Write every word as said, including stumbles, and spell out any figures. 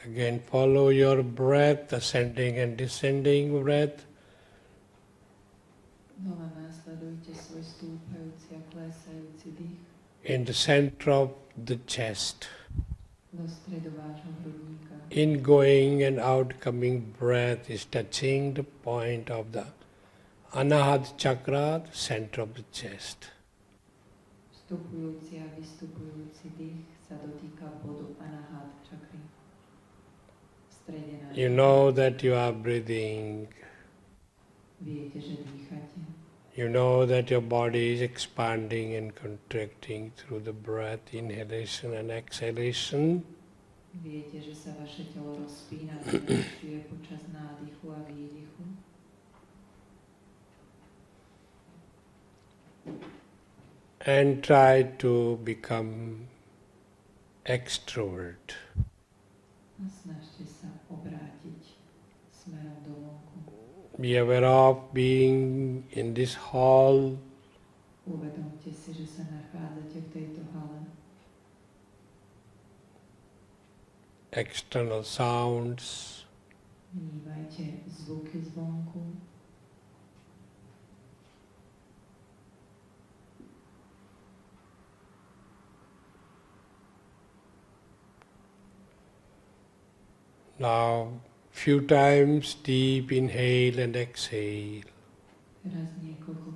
Again, follow your breath, ascending and descending breath. In the center of the chest. Ingoing and outgoing breath is touching the point of the Anahata chakra, the center of the chest. Vstupujúci a vystupujúci dých sa dotýka bodu Anahata čakry. V strede nášho. You know that you are breathing. Viete, že dýchate. You know that your body is expanding and contracting through the breath, inhalation and exhalation. Viete, že sa vaše telo rozpína a zväčšuje počas nádychu a výdychu. And try to become extrovert. A snažte sa obrátiť smerom do vonku. Be aware of being in this hall. Uvedomte si, že sa nachádzate v tejto hale. External sounds. Vnímajte zvuky zvonku. Now, few times deep inhale and exhale. Teraz niekoľko